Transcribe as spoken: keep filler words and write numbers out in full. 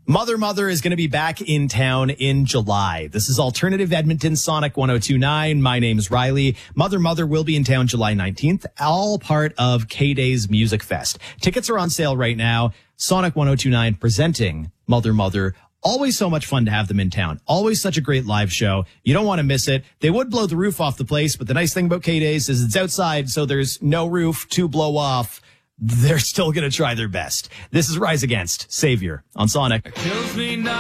Mother Mother is going to be back in town in July. This is Alternative Edmonton Sonic one oh two point nine. My name is Riley. Mother Mother will be in town July nineteenth, all part of K-Day's Music Fest. Tickets are on sale right now. Sonic one oh two point nine presenting Mother Mother. Always so much fun to have them in town. Always such a great live show. You don't want to miss it. They would blow the roof off the place, but the nice thing about K-Days is it's outside, so there's no roof to blow off. They're still going to try their best. This is Rise Against Savior on Sonic. Kills me now.